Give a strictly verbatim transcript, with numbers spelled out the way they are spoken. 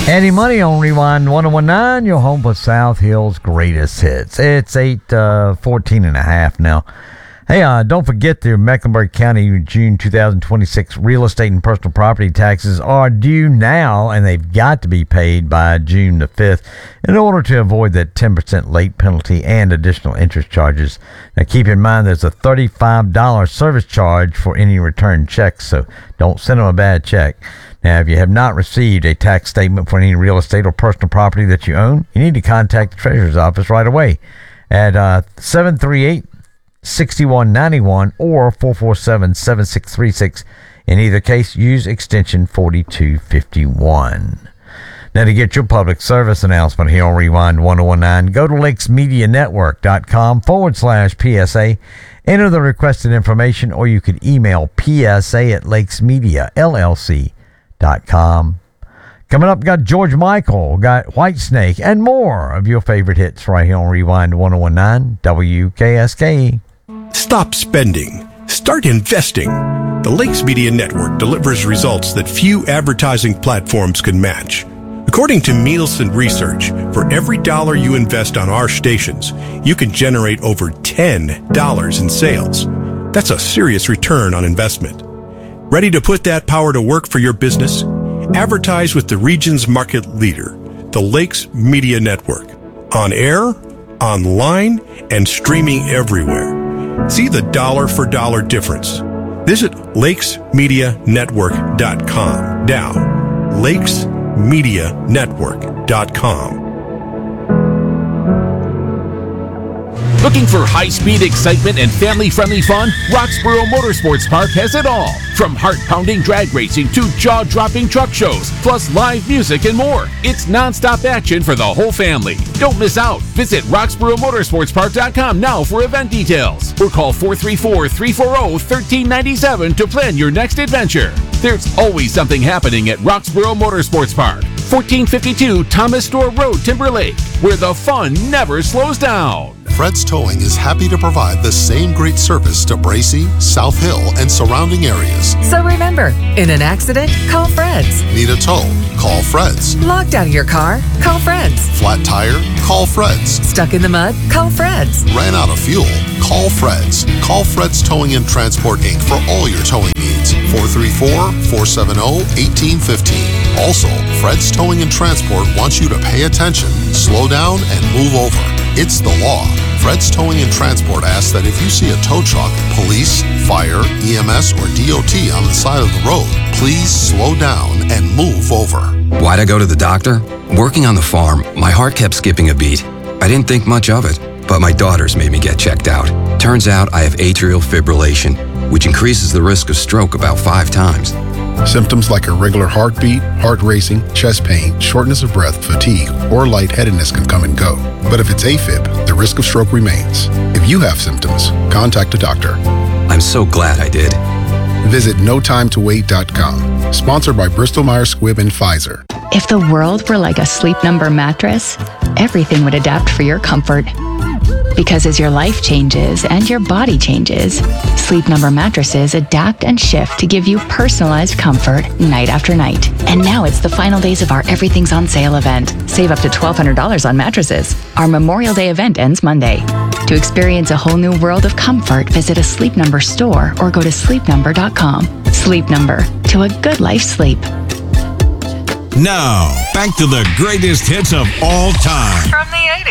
Eddie Money on Rewind ten nineteen, your home for South Hill's greatest hits. It's eight uh, fourteen and a half now. Hey, uh, don't forget the Mecklenburg County June twenty twenty-six real estate and personal property taxes are due now, and they've got to be paid by June the fifth in order to avoid that ten percent late penalty and additional interest charges. Now, keep in mind there's a thirty-five dollars service charge for any returned checks, so don't send them a bad check. Now, if you have not received a tax statement for any real estate or personal property that you own, you need to contact the Treasurer's Office right away at uh, seven three eight, six one nine one or four four seven, seven six three six. In either case, use extension forty-two fifty-one. Now, to get your public service announcement here on Rewind ten nineteen, go to lakesmedianetwork.com forward slash PSA. Enter the requested information, or you could email psa at lakesmediallc dot com. Coming up, got George Michael, got Whitesnake, and more of your favorite hits right here on Rewind ten nineteen W K S K. Stop spending. Start investing. The Lakes Media Network delivers results that few advertising platforms can match. According to Nielsen Research, for every dollar you invest on our stations, you can generate over ten dollars in sales. That's a serious return on investment. Ready to put that power to work for your business? Advertise with the region's market leader, the Lakes Media Network. On air, online, and streaming everywhere. See the dollar for dollar difference. Visit lakes media network dot com. Now, lakes media network dot com. Looking for high-speed excitement and family-friendly fun? Roxborough Motorsports Park has it all. From heart-pounding drag racing to jaw-dropping truck shows, plus live music and more. It's non-stop action for the whole family. Don't miss out. Visit roxborough motorsports park dot com now for event details. Or call four three four, three four zero, one three nine seven to plan your next adventure. There's always something happening at Roxborough Motorsports Park, fourteen fifty-two Thomas Store Road, Timberlake, where the fun never slows down. Fred's Towing is happy to provide the same great service to Bracey, South Hill, and surrounding areas. So remember, in an accident, call Fred's. Need a tow? Call Fred's. Locked out of your car? Call Fred's. Flat tire? Call Fred's. Stuck in the mud? Call Fred's. Ran out of fuel? Call Fred's. Call Fred's Towing and Transport, Incorporated for all your towing needs. four three four, four seven zero, one eight one five. Also, Fred's Towing and Transport wants you to pay attention, slow down, and move over. It's the law. Fred's Towing and Transport asks that if you see a tow truck, police, fire, E M S, or D O T on the side of the road, please slow down and move over. Why'd I go to the doctor? Working on the farm, my heart kept skipping a beat. I didn't think much of it, but my daughters made me get checked out. Turns out I have atrial fibrillation, which increases the risk of stroke about five times. Symptoms like irregular heartbeat, heart racing, chest pain, shortness of breath, fatigue, or lightheadedness can come and go. But if it's AFib, the risk of stroke remains. If you have symptoms, contact a doctor. I'm so glad I did. Visit no time to wait dot com. Sponsored by Bristol Myers Squibb and Pfizer. If the world were like a Sleep Number mattress, everything would adapt for your comfort. Because as your life changes and your body changes, Sleep Number mattresses adapt and shift to give you personalized comfort night after night. And now it's the final days of our Everything's on Sale event. Save up to twelve hundred dollars on mattresses. Our Memorial Day event ends Monday. To experience a whole new world of comfort, visit a Sleep Number store or go to sleep number dot com. Sleep Number, to a good life's sleep. Now, back to the greatest hits of all time. From the eighties.